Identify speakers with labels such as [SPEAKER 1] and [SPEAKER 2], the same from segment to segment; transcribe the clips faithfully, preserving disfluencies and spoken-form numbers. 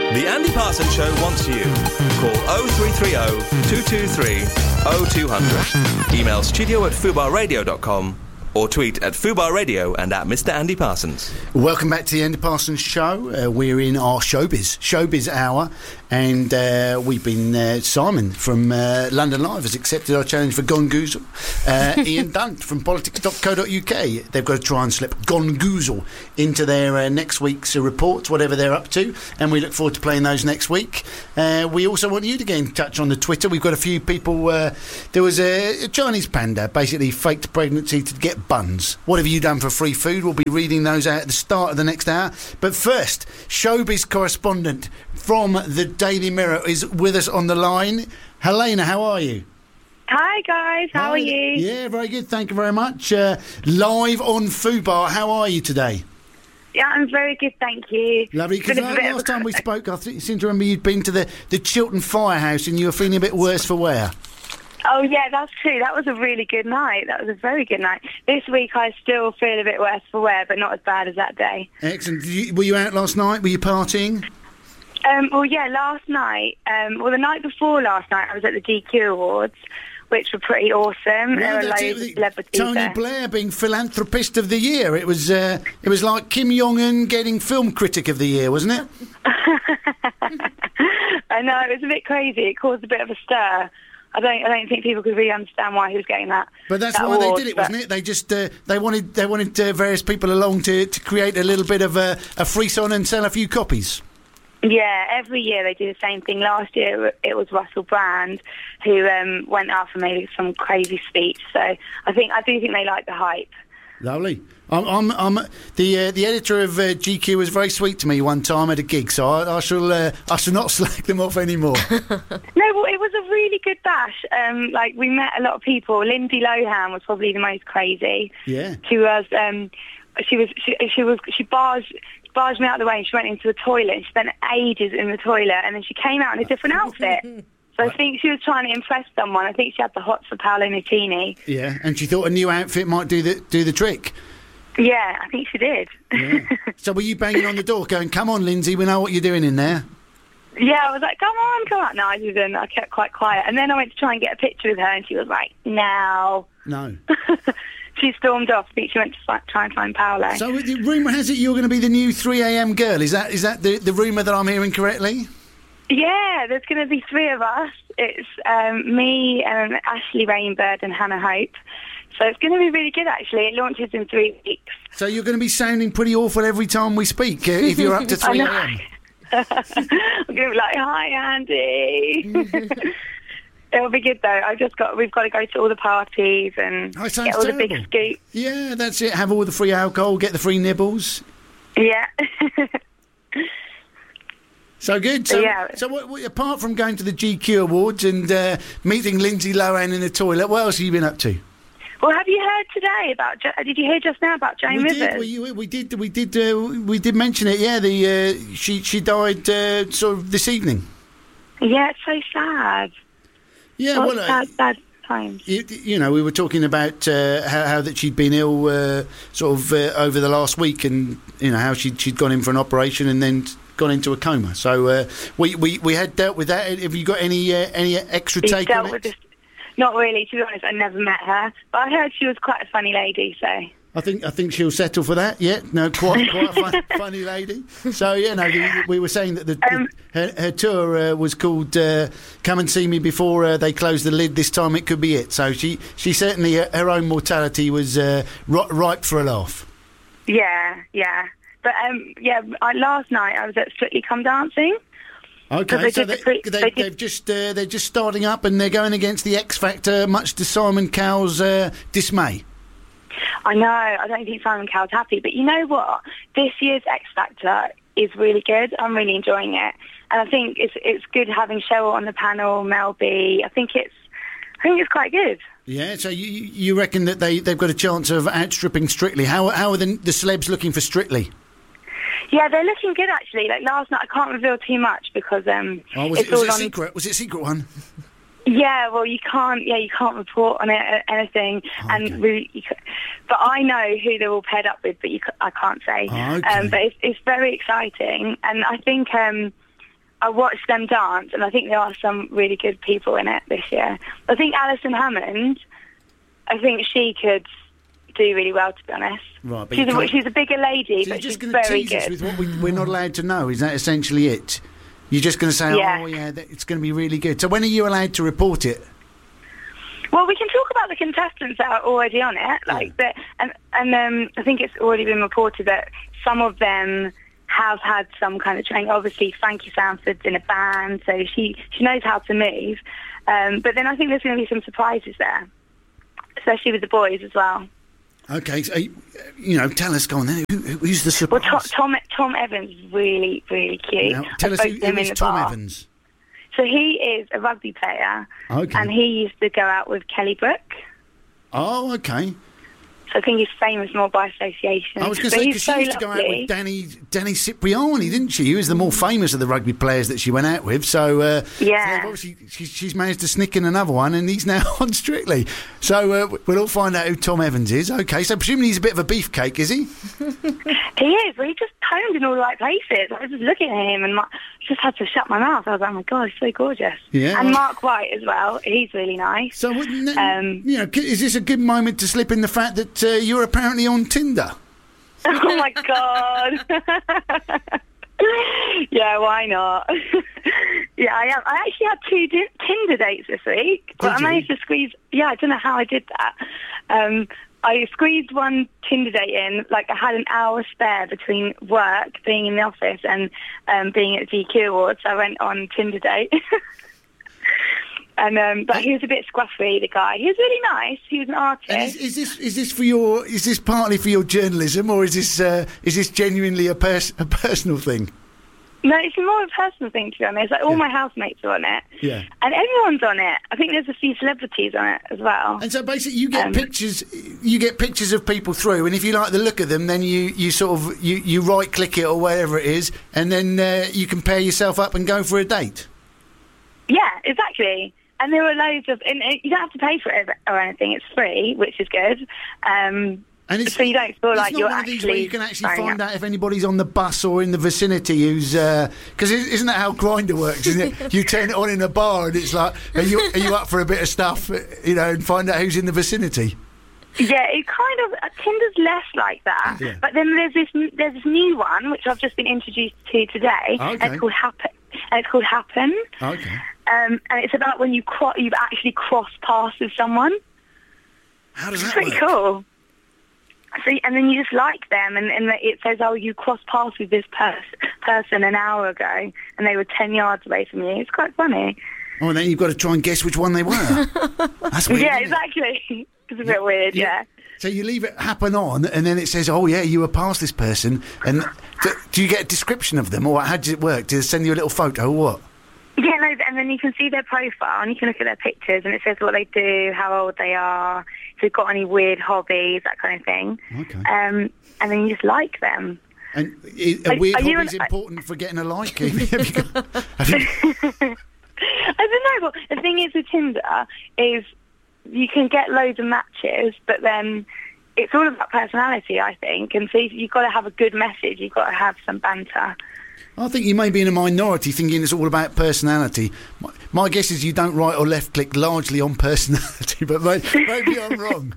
[SPEAKER 1] The Andy Parsons Show wants you. Call oh three three oh, two two three, oh two hundred. Email studio at fubar radio dot com or tweet at Fubar Radio and at Mister Andy Parsons.
[SPEAKER 2] Welcome back to the Andy Parsons Show. Uh, we're in our showbiz, showbiz hour, and uh, we've been, uh, Simon from uh, London Live has accepted our challenge for Gone Goozle. Uh, Ian Dunt from politics dot co dot uk. They've got to try and slip Gone Goozle into their uh, next week's uh, reports, whatever they're up to, and we look forward to playing those next week. Uh, we also want you to get in touch on the Twitter. We've got a few people. Uh, there was a, a Chinese panda basically faked pregnancy to get buns. What have you done for free food? We'll be reading those out at the start of the next hour. But first, showbiz correspondent from the Daily Mirror is with us on the line. Helena, how are you?
[SPEAKER 3] Hi guys, how
[SPEAKER 2] Hi.
[SPEAKER 3] are you?
[SPEAKER 2] Yeah, very good, thank you very much. Uh, live on Fubar, how are you today?
[SPEAKER 3] Yeah, I'm very good, thank you.
[SPEAKER 2] Lovely, because
[SPEAKER 3] Been a bit of
[SPEAKER 2] last
[SPEAKER 3] a-
[SPEAKER 2] time we spoke, I th- seem to remember you'd been to the, the Chiltern Firehouse and you were feeling a bit worse for wear.
[SPEAKER 3] Oh yeah, that's true. That was a really good night. That was a very good night. This week I still feel a bit worse for wear, but not as bad as that day.
[SPEAKER 2] Excellent. Did you, were you out last night? Were you partying?
[SPEAKER 3] Um, well, yeah, last night, um, well, the night before last night, I was at the G Q Awards, which were pretty awesome. there were
[SPEAKER 2] that's
[SPEAKER 3] loads
[SPEAKER 2] it.
[SPEAKER 3] of celebrities
[SPEAKER 2] Tony
[SPEAKER 3] there.
[SPEAKER 2] Blair being philanthropist of the year. It was uh, it was like Kim Jong-un getting film critic of the year, wasn't it?
[SPEAKER 3] I know, it was a bit crazy. It caused a bit of a stir. I don't, I don't think people could really understand why he was getting that.
[SPEAKER 2] But that's
[SPEAKER 3] that
[SPEAKER 2] why
[SPEAKER 3] award,
[SPEAKER 2] they did it,
[SPEAKER 3] but-
[SPEAKER 2] wasn't it? They just uh, they wanted they wanted uh, various people along to, to create a little bit of a, a frisson and sell a few copies.
[SPEAKER 3] Yeah, every year they do the same thing. Last year it was Russell Brand who um, went up and made some crazy speech. So I think I do think they like the hype.
[SPEAKER 2] Lovely. I'm, I'm, I'm the uh, the editor of uh, G Q was very sweet to me one time at a gig, so I, I shall uh, I shall not slag them off anymore.
[SPEAKER 3] No, well, it was a really good bash. Um, like we met a lot of people. Lindsay Lohan was probably the most crazy.
[SPEAKER 2] Yeah.
[SPEAKER 3] She was. Um, she was. She, she was. She barged. barged me out of the way and she went into the toilet and spent ages in the toilet and then she came out in a different outfit. So I think she was trying to impress someone. I think she had the hots for Paolo Nutini.
[SPEAKER 2] Yeah, and she thought a new outfit might do the do the trick.
[SPEAKER 3] Yeah, I think she did.
[SPEAKER 2] Yeah. So were you banging on the door going, come on, Lindsay, we know what you're doing in there?
[SPEAKER 3] Yeah, I was like, come on, come on. No, I didn't. I kept quite quiet. And then I went to try and get a picture with her and she was like, no.
[SPEAKER 2] No.
[SPEAKER 3] She stormed off. I think she went to fi- try and find Paolo.
[SPEAKER 2] So the rumour has it you're going to be the new three a.m. girl. Is that is that the, the rumour that I'm hearing correctly?
[SPEAKER 3] Yeah, there's going to be three of us. It's um, me, and Ashley Rainbird and Hannah Hope. So it's going to be really good, actually. It launches in three weeks.
[SPEAKER 2] So you're going to be sounding pretty awful every time we speak uh, if you're up to three a.m.
[SPEAKER 3] I'm going to be like, hi, Andy. It'll be good, though. I just got. We've got to go to all the parties and
[SPEAKER 2] Oh, it sounds
[SPEAKER 3] get all
[SPEAKER 2] terrible.
[SPEAKER 3] the big scoops.
[SPEAKER 2] Yeah, that's it. Have all the free alcohol, get the free nibbles.
[SPEAKER 3] Yeah.
[SPEAKER 2] So good. So,
[SPEAKER 3] Yeah.
[SPEAKER 2] so what, what, apart from going to the G Q Awards and uh, meeting Lindsay Lohan in the toilet, what else have you been up to?
[SPEAKER 3] Well, have you heard today about? Jo- Did you hear just now about Joan
[SPEAKER 2] we
[SPEAKER 3] Rivers?
[SPEAKER 2] did. We, we did. We did. Uh, we did mention it. Yeah. The uh, she she died uh, sort of this evening.
[SPEAKER 3] Yeah, it's so sad.
[SPEAKER 2] Yeah.
[SPEAKER 3] What
[SPEAKER 2] well, uh,
[SPEAKER 3] sad, sad times.
[SPEAKER 2] You, you know, we were talking about uh, how, how that she'd been ill uh, sort of uh, over the last week, and you know how she'd she'd gone in for an operation and then gone into a coma. So uh, we, we we had dealt with that. Have you got any uh, any extra
[SPEAKER 3] You've
[SPEAKER 2] take
[SPEAKER 3] dealt
[SPEAKER 2] on
[SPEAKER 3] with
[SPEAKER 2] it?
[SPEAKER 3] this. Not really, to be honest. I never met her, but I heard she was quite a funny lady. So
[SPEAKER 2] I think I think she'll settle for that. Yeah, no, quite quite a fun, funny lady. So yeah, no, the, we were saying that the,
[SPEAKER 3] Um,
[SPEAKER 2] the, her, her tour uh, was called uh, "Come and See Me Before uh, They Close the Lid." This time it could be it. So she she certainly uh, her own mortality was uh, ri- ripe for a laugh.
[SPEAKER 3] yeah, yeah. But um, yeah, I, last night I was at Strictly Come Dancing.
[SPEAKER 2] Okay,
[SPEAKER 3] they
[SPEAKER 2] so
[SPEAKER 3] did
[SPEAKER 2] they,
[SPEAKER 3] the pre-
[SPEAKER 2] they,
[SPEAKER 3] they did-
[SPEAKER 2] they've just uh, they're just starting up and they're going against the X Factor, much to Simon Cowell's uh, dismay.
[SPEAKER 3] I know. I don't think Simon Cowell's happy, but you know what? This year's X Factor is really good. I'm really enjoying it, and I think it's it's good having Cheryl on the panel, Mel B. I think it's I think it's quite good.
[SPEAKER 2] Yeah, so you you reckon that they they've got a chance of outstripping Strictly? How how are the, the celebs looking for Strictly?
[SPEAKER 3] Yeah, they're looking good actually. Like last night, I can't reveal too much because um,
[SPEAKER 2] Oh, was
[SPEAKER 3] it's
[SPEAKER 2] it, was
[SPEAKER 3] all
[SPEAKER 2] it a
[SPEAKER 3] on.
[SPEAKER 2] secret? Was it a secret one?
[SPEAKER 3] Yeah, well, you can't. Yeah, you can't report on it, uh, anything.
[SPEAKER 2] Oh,
[SPEAKER 3] and
[SPEAKER 2] okay.
[SPEAKER 3] we, you, ca- but I know who they're all paired up with, but you, ca- I can't say.
[SPEAKER 2] Oh, okay.
[SPEAKER 3] Um, but it's, it's very exciting, and I think um, I watched them dance, and I think there are some really good people in it this year. I think Alison Hammond, I think she could do really well, to be honest.
[SPEAKER 2] Right, but
[SPEAKER 3] she's,
[SPEAKER 2] you
[SPEAKER 3] a,
[SPEAKER 2] can't-
[SPEAKER 3] she's a bigger lady,
[SPEAKER 2] So
[SPEAKER 3] but
[SPEAKER 2] you're
[SPEAKER 3] she's
[SPEAKER 2] just going to
[SPEAKER 3] very
[SPEAKER 2] tease us
[SPEAKER 3] good.
[SPEAKER 2] with what we, we're not allowed to know. Is that essentially it? You're just going to say,
[SPEAKER 3] Yeah.
[SPEAKER 2] oh, yeah, that, it's going to be really good. So when are you allowed to report it?
[SPEAKER 3] Well, we can talk about the contestants that are already on it, like
[SPEAKER 2] Yeah.
[SPEAKER 3] the, and and um, I think it's already been reported that some of them have had some kind of training. Obviously, Frankie Sanford's in a band, so she she knows how to move. Um, but then I think there's going to be some surprises there, especially with the boys as well.
[SPEAKER 2] Okay, so, you you know, tell us, go on then. Who, who's the
[SPEAKER 3] Well,
[SPEAKER 2] surprise?
[SPEAKER 3] Tom Tom, Tom Evans is really really cute.
[SPEAKER 2] Now,
[SPEAKER 3] I
[SPEAKER 2] tell us
[SPEAKER 3] spoke
[SPEAKER 2] who,
[SPEAKER 3] to him
[SPEAKER 2] who
[SPEAKER 3] in
[SPEAKER 2] is
[SPEAKER 3] the
[SPEAKER 2] Tom
[SPEAKER 3] bar.
[SPEAKER 2] Evans?
[SPEAKER 3] So he is a rugby player,
[SPEAKER 2] Okay.
[SPEAKER 3] and he used to go out with Kelly Brook.
[SPEAKER 2] Oh, okay.
[SPEAKER 3] So I think he's famous more by association.
[SPEAKER 2] I was going to
[SPEAKER 3] But
[SPEAKER 2] say,
[SPEAKER 3] he's
[SPEAKER 2] because
[SPEAKER 3] so
[SPEAKER 2] she used to go out
[SPEAKER 3] lovely.
[SPEAKER 2] with Danny, Danny Cipriani, didn't she? Who was the more famous of the rugby players that she went out with. So, uh,
[SPEAKER 3] Yeah.
[SPEAKER 2] so obviously, she's, she's managed to snick in another one, and he's now on Strictly. So, uh, we'll all find out who Tom Evans is. Okay, so presumably he's a bit of a beefcake, is he?
[SPEAKER 3] He is, but he just toned in all the right places. I was just looking at him and my, just had to shut my mouth. I was like, oh my God, he's so gorgeous.
[SPEAKER 2] Yeah.
[SPEAKER 3] And Mark White as well. He's really nice.
[SPEAKER 2] So, wouldn't it-
[SPEAKER 3] Um,
[SPEAKER 2] you know, is this a good moment to slip in the fact that uh, you're apparently on Tinder?
[SPEAKER 3] Oh my God. Yeah, why not? Yeah, I am. I actually had two di- Tinder dates this week. But
[SPEAKER 2] Did
[SPEAKER 3] I
[SPEAKER 2] you?
[SPEAKER 3] managed to squeeze... Yeah, I don't know how I did that. Um, I squeezed one Tinder date in. Like, I had an hour spare between work, being in the office, and um, being at G Q Awards. So I went on Tinder date. And um, but he was a bit scruffy, the guy. He was really nice. He was an artist.
[SPEAKER 2] And is, is this is this for your is this partly for your journalism, or is this uh, is this genuinely a pers- a personal thing?
[SPEAKER 3] No, it's more of a personal thing, to be honest. Like, all
[SPEAKER 2] Yeah.
[SPEAKER 3] my housemates are on it.
[SPEAKER 2] Yeah.
[SPEAKER 3] And everyone's on it. I think there's a few celebrities on it as well.
[SPEAKER 2] And so basically, you get
[SPEAKER 3] Um,
[SPEAKER 2] pictures. You get pictures of people through, and if you like the look of them, then you, you sort of you, you right click it or whatever it is, and then uh, you can pair yourself up and go for a date.
[SPEAKER 3] Yeah, exactly. And there were loads of... And uh, you don't have to pay for it or anything. It's free, which is good. Um,
[SPEAKER 2] And it's,
[SPEAKER 3] so you don't feel
[SPEAKER 2] it's
[SPEAKER 3] like
[SPEAKER 2] not
[SPEAKER 3] you're
[SPEAKER 2] one of these where
[SPEAKER 3] actually...
[SPEAKER 2] you can actually
[SPEAKER 3] signing
[SPEAKER 2] find
[SPEAKER 3] up.
[SPEAKER 2] out if anybody's on the bus or in the vicinity who's because isn't that how Grindr works? Isn't it? You turn it on in a bar and it's like, are you are you up for a bit of stuff? You know, and find out who's in the vicinity.
[SPEAKER 3] Yeah, it kind of... Uh, Tinder's less like that.
[SPEAKER 2] Yeah.
[SPEAKER 3] But then there's this there's this new one, which I've just been introduced to today.
[SPEAKER 2] Okay.
[SPEAKER 3] And it's called Happen. And it's called Happen.
[SPEAKER 2] Okay.
[SPEAKER 3] Um, and it's about when you cro- you actually cross paths with someone.
[SPEAKER 2] How does
[SPEAKER 3] It's
[SPEAKER 2] that
[SPEAKER 3] pretty
[SPEAKER 2] work?
[SPEAKER 3] cool. So, and then you just like them, and, and it says, oh, you crossed paths with this pers- person an hour ago, and they were ten yards away from you. It's quite funny.
[SPEAKER 2] Oh, and then you've got to try and guess which one they were. That's weird.
[SPEAKER 3] Yeah,
[SPEAKER 2] isn't it?
[SPEAKER 3] exactly. It's a bit weird, yeah.
[SPEAKER 2] So you leave it happen on, and then it says, "Oh yeah, you were past this person." And do, do you get a description of them, or how does it work? Do they send you a little photo, or what?
[SPEAKER 3] Yeah, no, and then you can see their profile, and you can look at their pictures, and it says what they do, how old they are, if they've got any weird hobbies, that kind of thing.
[SPEAKER 2] Okay.
[SPEAKER 3] Um, and then you just like them.
[SPEAKER 2] And i- a
[SPEAKER 3] Are-
[SPEAKER 2] weird
[SPEAKER 3] are you
[SPEAKER 2] hobby is
[SPEAKER 3] an-
[SPEAKER 2] important for getting a like. Have you got- have you-
[SPEAKER 3] I don't know, but the thing is with Tinder is you can get loads of matches, but then it's all about personality, I think. And so you've got to have a good message. You've got to have some banter.
[SPEAKER 2] I think you may be in a minority thinking it's all about personality. My, my guess is you don't right or left click largely on personality, but may, maybe I'm wrong.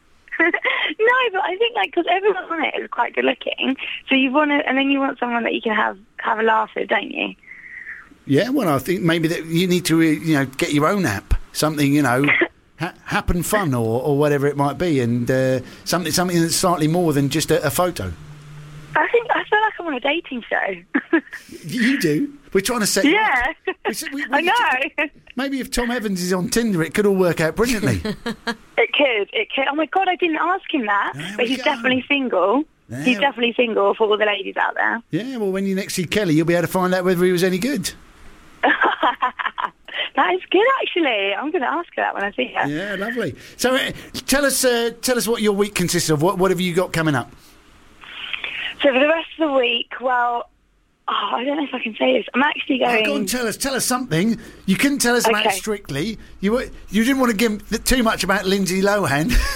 [SPEAKER 3] No, but I think like because everyone on it is quite good looking, so you want to, and then you want someone that you can have have a laugh with, don't you?
[SPEAKER 2] Yeah, well, I think maybe that you need to, uh, you know, get your own app, something, you know, ha- happen fun or, or whatever it might be, and uh, something something that's slightly more than just a, a photo.
[SPEAKER 3] I think I feel like I'm on a dating show.
[SPEAKER 2] You do. We're trying to set you up.
[SPEAKER 3] Yeah,
[SPEAKER 2] We said we- we-
[SPEAKER 3] I know.
[SPEAKER 2] Maybe if Tom Evans is on Tinder, it could all work out brilliantly.
[SPEAKER 3] It could. It could. Oh my God, I didn't ask him that,
[SPEAKER 2] There
[SPEAKER 3] but
[SPEAKER 2] we
[SPEAKER 3] he's
[SPEAKER 2] go.
[SPEAKER 3] definitely single.
[SPEAKER 2] There
[SPEAKER 3] He's
[SPEAKER 2] we-
[SPEAKER 3] definitely single for all the ladies out there.
[SPEAKER 2] Yeah, well, when you next see Kelly, you'll be able to find out whether he was any good.
[SPEAKER 3] That is good, actually. I'm going to ask her that when I see her.
[SPEAKER 2] Yeah, lovely. So, uh, tell us, uh, tell us what your week consists of. What, what have you got coming up?
[SPEAKER 3] So for the rest of the week, well, oh, I don't know if I can say this. I'm actually
[SPEAKER 2] Oh,
[SPEAKER 3] going...
[SPEAKER 2] go on, tell us. Tell us something. You couldn't tell us about
[SPEAKER 3] Okay.
[SPEAKER 2] Strictly. You were, you didn't want to give th- too much about Lindsay Lohan.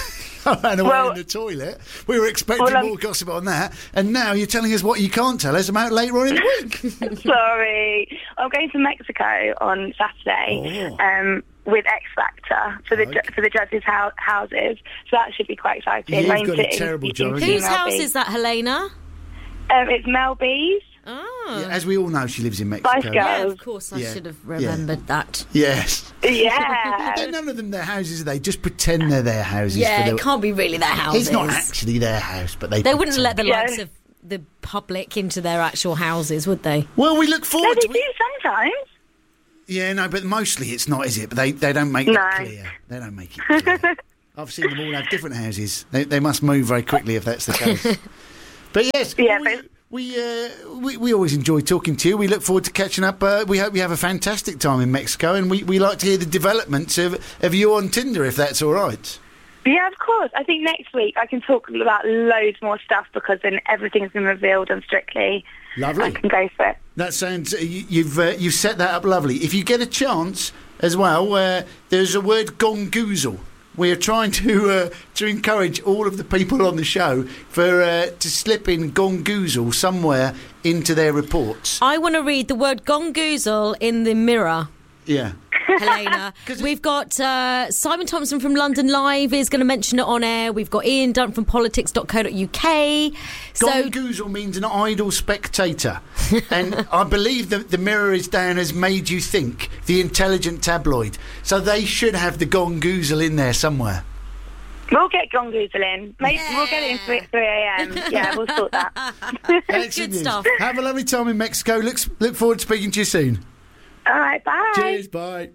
[SPEAKER 2] I ran away
[SPEAKER 3] Well-
[SPEAKER 2] in the toilet. We were expecting
[SPEAKER 3] Well, um,
[SPEAKER 2] more gossip on that, and now you're telling us what you can't tell us about later on in the week.
[SPEAKER 3] Sorry. I'm going to Mexico on Saturday
[SPEAKER 2] Oh.
[SPEAKER 3] um, with X Factor for the ju-
[SPEAKER 2] Okay.
[SPEAKER 3] for the judges' hou- houses. So that should be quite exciting.
[SPEAKER 2] You've
[SPEAKER 3] I'm
[SPEAKER 2] got a
[SPEAKER 3] sitting-
[SPEAKER 2] terrible
[SPEAKER 3] sitting
[SPEAKER 2] job,
[SPEAKER 3] to
[SPEAKER 2] haven't you?
[SPEAKER 4] Whose
[SPEAKER 3] Mel
[SPEAKER 4] house
[SPEAKER 3] B.
[SPEAKER 4] is that, Helena?
[SPEAKER 3] Um, it's Mel B's.
[SPEAKER 4] Oh.
[SPEAKER 2] Yeah, as we all know, she lives in Mexico.
[SPEAKER 3] Spice Girls.
[SPEAKER 4] Yeah, of course, I
[SPEAKER 2] Yeah.
[SPEAKER 4] should have
[SPEAKER 2] Yeah.
[SPEAKER 4] remembered that.
[SPEAKER 2] Yes.
[SPEAKER 3] Yeah.
[SPEAKER 2] They're none of them their houses, are they? Just pretend they're their houses.
[SPEAKER 4] Yeah,
[SPEAKER 2] for
[SPEAKER 4] it
[SPEAKER 2] the...
[SPEAKER 4] can't be really their houses.
[SPEAKER 2] It's not actually their house, but they
[SPEAKER 4] They wouldn't
[SPEAKER 2] pretend.
[SPEAKER 4] let the
[SPEAKER 3] Yeah.
[SPEAKER 4] likes of the public into their actual houses, would they?
[SPEAKER 2] Well, we look
[SPEAKER 3] No,
[SPEAKER 2] forward
[SPEAKER 3] they
[SPEAKER 2] to
[SPEAKER 3] do
[SPEAKER 2] it.
[SPEAKER 3] sometimes.
[SPEAKER 2] Yeah, no, but mostly it's not, is it? But they, they don't make
[SPEAKER 3] No.
[SPEAKER 2] it clear. They don't make it clear. I've seen them all have different houses. They, they must move very quickly if that's the case. But yes,
[SPEAKER 3] Yeah,
[SPEAKER 2] we,
[SPEAKER 3] but-
[SPEAKER 2] we, uh, we we always enjoy talking to you. We look forward to catching up. Uh, we hope you have a fantastic time in Mexico, and we, we like to hear the developments of, of you on Tinder, if that's all right.
[SPEAKER 3] Yeah, of course. I think next week I can talk about loads more stuff because then everything's been revealed on Strictly.
[SPEAKER 2] Lovely.
[SPEAKER 3] I can go for it.
[SPEAKER 2] That sounds uh, you, you've uh, you've set that up lovely. If you get a chance as well, uh, there's a word gongoozle. We're trying to uh, to encourage all of the people on the show for uh, to slip in gongoozle somewhere into their reports.
[SPEAKER 4] I want to read the word gongoozle in the Mirror,
[SPEAKER 2] Yeah.
[SPEAKER 4] Helena. We've got uh, Simon Thompson from London Live is going to mention it on air. We've got Ian Dunn from politics dot co dot uk. So
[SPEAKER 2] Gongoozle means an idle spectator. And I believe that the Mirror is down as Made You Think, the intelligent tabloid. So they should have the gongoozle in there somewhere.
[SPEAKER 3] We'll get Gongoozle in. Maybe we'll get it in for three a.m. Yeah, we'll sort that.
[SPEAKER 2] Excellent
[SPEAKER 4] Good
[SPEAKER 2] news.
[SPEAKER 4] stuff.
[SPEAKER 2] Have a lovely time in Mexico. Look, look forward to speaking to you soon.
[SPEAKER 3] All right, bye.
[SPEAKER 2] Cheers, bye.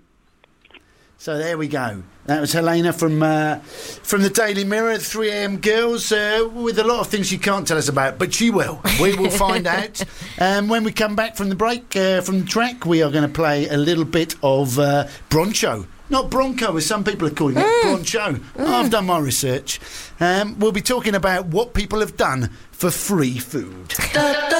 [SPEAKER 2] So there we go. That was Helena from uh, from the Daily Mirror, three a.m. Girls, uh, with a lot of things she can't tell us about, but she will. We will find out. Um, when we come back from the break, uh, from the track, we are going to play a little bit of uh, Broncho. Not Bronco, as some people are calling it,
[SPEAKER 4] Mm.
[SPEAKER 2] Broncho. I've done my research. Um, we'll be talking about what people have done for free food.